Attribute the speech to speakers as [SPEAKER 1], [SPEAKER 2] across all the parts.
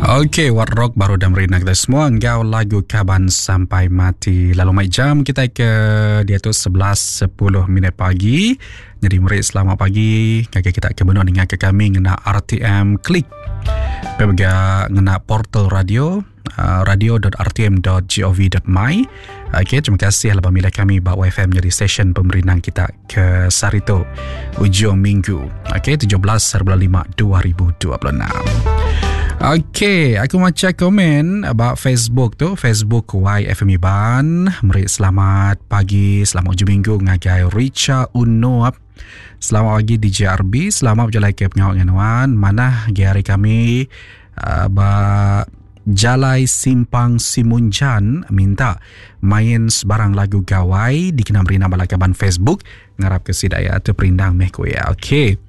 [SPEAKER 1] Okey, What Rock baru dan merina kita semua. Engkau lagu Kaban Sampai Mati. Lalu mai jam kita ke dia tu 11.10 pagi. Jadi murid selamat pagi. Kakak kita ke benar dengan ke kami ngena RTM Klik. Pemega ngena portal radio radio.rtm.gov.my. Okey, terima kasih lah pemilih kami bawa FM jadi stesen pemberinan kita ke Sarito ujung minggu. Okey, 17/5/2026. Okey, aku mau cek komen about Facebook tu. Facebook YFM Iban. Merit selamat pagi, selamat ujung minggu ngagai Richa Unoap. Selamat pagi DJ RB, selamat berjalan ke pengawal nganuan. Mana hari kami Jalai Simpang Simunjan minta main sebarang lagu gawai dikenal beri nama lakaban Facebook ngarap ke sidaya tu perindang meh kuya. Okey.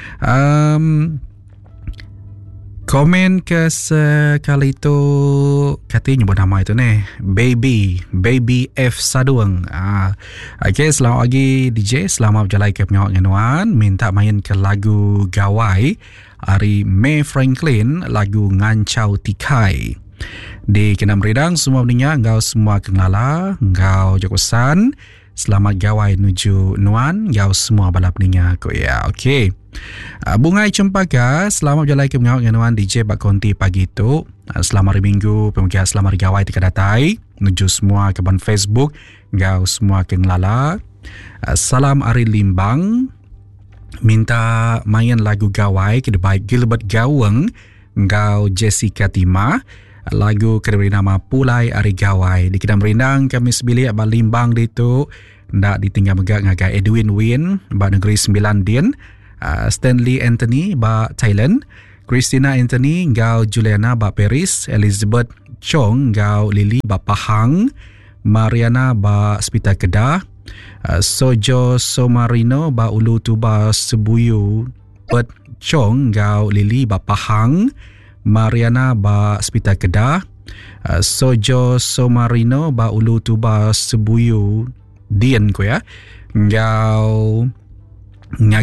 [SPEAKER 1] Komen ke sekali itu katanya nyebut nama itu nih Baby F Saduang. Okay, selamat pagi DJ, selamat berjalan ke penyawak nganuan. Minta main ke lagu gawai Ari May Franklin, lagu Ngancau Tikai. Di kena meridang semua beninya, engkau semua kenala, engkau jokosan. Selamat gawai nuju nuan, engkau semua balap beninya ko ya. Okay. Bungai Cempaka, selamat berjalan ke pengawal nganuan DJ Bak Konti pagi itu. Selamat hari minggu, pemukian selamat hari gawai tika datai. Menuju semua ke ban Facebook, engkau semua ke ngelala. Salam Ari Limbang. Minta main lagu gawai ke baik Gilbert Gaweng, engkau Jessica Tima. Lagu kediberi nama Pulai Ari Gawai. Di kedam rindang kami sebilik Abang Limbang itu. Ndak ditinggal megak ngagai Edwin Win, Bak Negeri Sembilan Din. Stanley Anthony ba Thailand, Christina Anthony ngau Juliana ba Paris, Elizabeth Chong ngau Lily ba Pahang, Mariana ba Spita Kedah, Sojo Somarino ba Ulu Tuba Sebuyu, Bert Chong ngau Lily ba Pahang, Mariana ba Spita Kedah, Sojo Somarino ba Ulu Tuba Sebuyu Dian ko ya ngau